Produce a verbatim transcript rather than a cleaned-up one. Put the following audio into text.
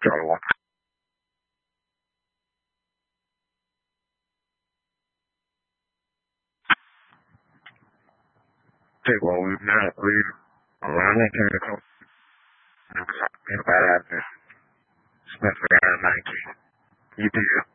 Charlie. Take what we've not agreed. Around that chemical. And bad address. Smith nineteen. You do.